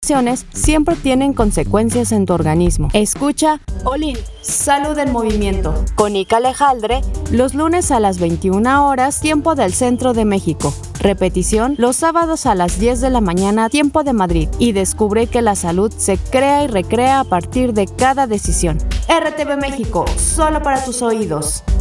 ocasiones siempre tienen consecuencias en tu organismo. Escucha Olin, Salud en Movimiento, con Ica Alejandre, los lunes a las 21 horas, tiempo del Centro de México. Repetición, los sábados a las 10 de la mañana, tiempo de Madrid. Y descubre que la salud se crea y recrea a partir de cada decisión. RTV México, solo para tus oídos.